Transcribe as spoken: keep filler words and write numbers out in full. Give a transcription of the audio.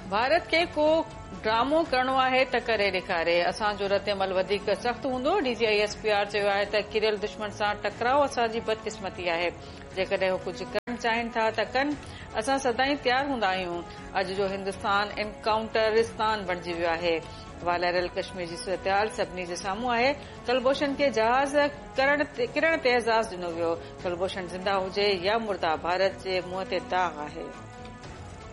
भारत खे को ड्रामो करणो आहे त करे ॾेखारे, असांजो रद्दमल वधीक सख़्तु हूंदो। डीजीआई एसपीआर चयो आहे त किरियल दुश्मन सां टकराव असांजी बदकिस्मती आहे। जेकॾहिं हू कुझु करणु चाहिनि था त कनि, असां सदाई तयारु हूंदा आहियूं। अॼु जो हिन्दुस्तान एनकाउंटरिस्तान बणिजी वियो आहे। वालरियल कश्मीर जी सूरतहाल सभिनी जे साम्हूं आहे। कुलभूषण खे जहाज़ किरण ते एज़ाज़ ॾिनो वियो। कुलभूषण ज़िंदा हुजे या मुर्दा, भारत जे मुंहं ते दाग़ आहे।